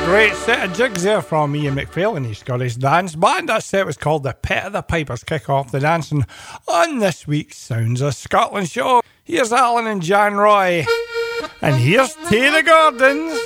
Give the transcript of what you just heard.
Great set of jigs there from Ian McPhail and his Scottish Dance Band. That set was called The Pet of the Pipers. Kick off the dancing on this week's Sounds of Scotland show. Here's Alan and Jan Roy. And here's Taylor Gordon's